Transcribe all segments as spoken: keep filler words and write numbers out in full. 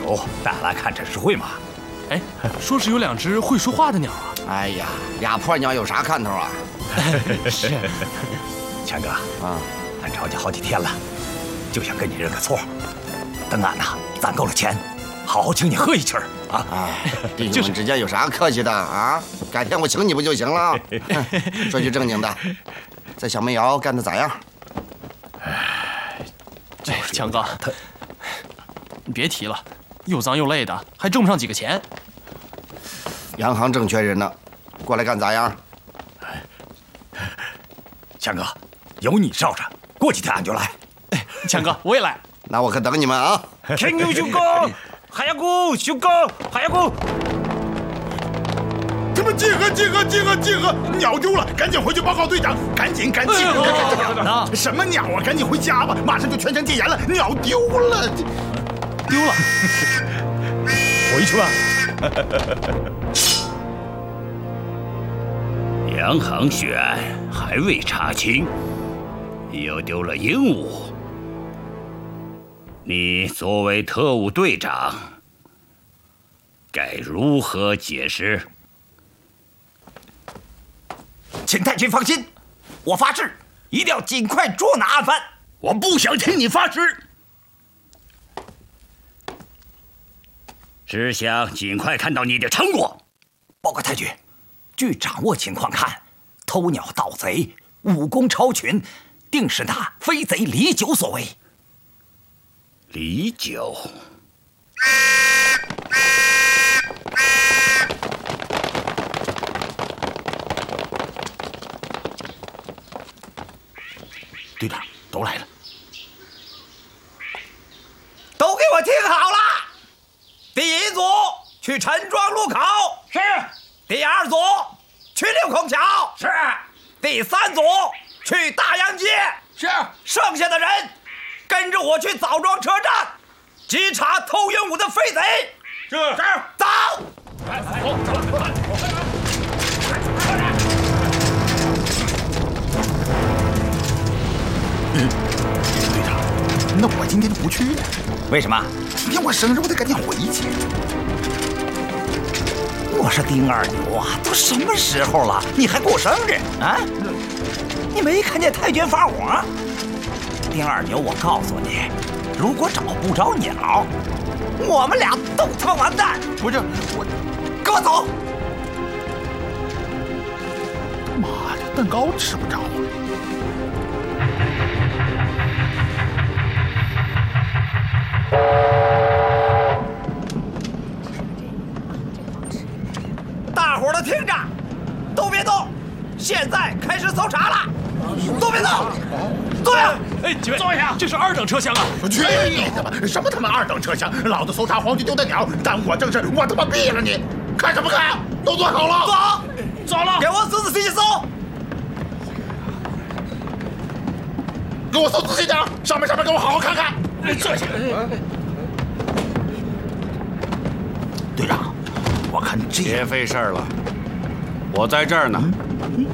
友带来看展示会嘛。 哎，说是有两只会说话的鸟啊。 哎呀，俩破鸟有啥看头啊？ 是。 强哥啊， 俺着急好几天了，就想跟你认个错。等俺呐攒够了钱，好好请你喝一曲儿啊！ 哎，弟兄们之间有啥客气的啊？改天我请你不就行了？说句正经的，在小煤窑干的咋样？ 哎，强哥，他，你别提了，又脏又累的，还挣不上几个钱。 洋行正缺人呢，过来干咋样？ 强哥，有你罩着，过几天俺就来。 哎，强哥，我也来。 那我可等你们啊！ 天牛兄哥，海洋哥，兄哥，海洋哥。 他们集合，集合，集合，集合！鸟丢了，赶紧回去报告队长！赶紧，赶紧！什么鸟啊？赶紧回家吧，马上就全城戒严了。鸟丢了， 丢了， 回去吧。 洋行血案还未查清，又丢了鹦鹉。你作为特务队长，该如何解释？ 请太君放心，我发誓一定要尽快捉拿案犯。 我不想听你发誓，只想尽快看到你的成果。 报告太君，据掌握情况看，偷鸟盗贼武功超群，定是那飞贼李九所为。 李九， 队长，都来了，都给我听好了！第一组去陈庄路口，是；第二组去六孔桥，是；第三组去大洋街，是。剩下的人跟着我去枣庄车站，稽查偷鹦鹉的飞贼。是是，走。来，走走走。 队长，那我今天就不去了。 为什么？ 明天我生日，我得赶紧回去。 我说丁二牛啊，都什么时候了，你还过生日啊？你没看见太君发火？丁二牛，我告诉你，如果找不着鸟，我们俩都他妈完蛋！ 不是我， 给我走！ 妈的，蛋糕吃不着了。 大伙儿都听着，都别动！现在开始搜查了，都别动！坐下！ 哎，几位，坐下。这是二等车厢啊！ 去你的吧！什么他妈二等车厢？老子搜查皇军丢的鸟，耽误我正事，我他妈毙了你！看什么看？都坐好了。 走，走了。给我仔仔细细搜。 给我搜仔细点，上面上面给我好好看看。 坐下。 队长，我看这别费事了，我在这儿呢。 嗯、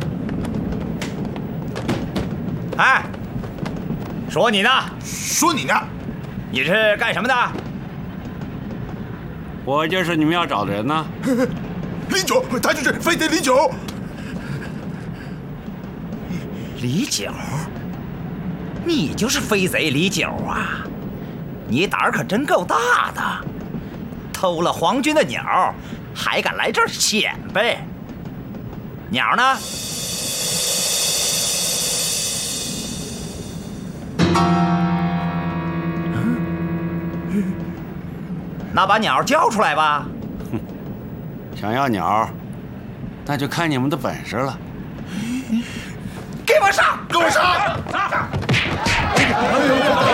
哎，说你呢？ 说你呢？ 你是干什么的？ 我就是你们要找的人呢。 李九，他就是飞贼李九。 李九，你就是飞贼李九啊！你胆儿可真够大的，偷了皇军的鸟，还敢来这儿显摆？鸟呢？那把鸟交出来吧！ 哼，想要鸟，那就看你们的本事了。 给我上！ 给我上！ 上！